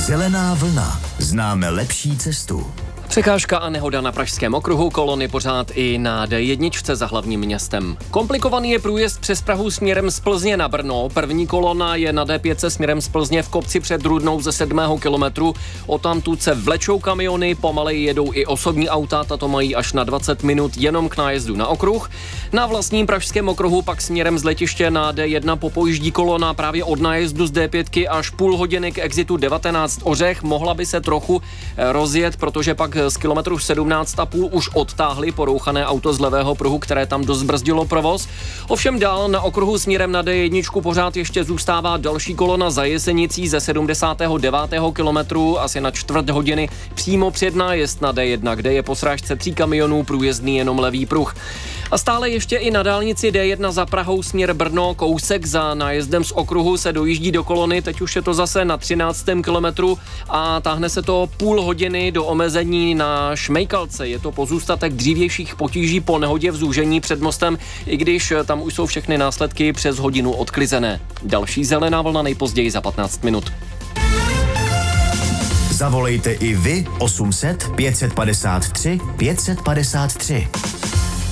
Zelená vlna. Známe lepší cestu. Překážka a nehoda na pražském okruhu, kolony pořád i na D1 za hlavním městem. Komplikovaný je průjezd přes Prahu směrem z Plzně na Brno. První kolona je na D5 směrem z Plzně v kopci před Rudnou ze 7. kilometru. Odtamtud se vlečou kamiony, pomaleji jedou i osobní auta, tato mají až na 20 minut jenom k nájezdu na okruh. Na vlastním pražském okruhu pak směrem z letiště na D1 popojíždí kolona právě od nájezdu z D5 až půl hodiny k exitu 19 Ořech. Mohla by se trochu rozjet, protože pak z kilometru 17,5 už odtáhli porouchané auto z levého pruhu, které tam dost brzdilo provoz. Ovšem dál na okruhu směrem na D1 pořád ještě zůstává další kolona za Jesenicí ze 79. kilometru asi na čtvrt hodiny přímo před nájezd na D1, kde je po srážce 3 kamionů průjezdný jenom levý pruh. A stále ještě i na dálnici D1 za Prahou směr Brno, kousek za nájezdem z okruhu se dojíždí do kolony, teď už je to zase na 13. kilometru a táhne se to půl hodiny do omezení na Šmejkalce. Je to pozůstatek dřívějších potíží po nehodě v zúžení před mostem, i když tam už jsou všechny následky přes hodinu odklizené. Další zelená vlna nejpozději za 15 minut. Zavolejte i vy 800 553 553.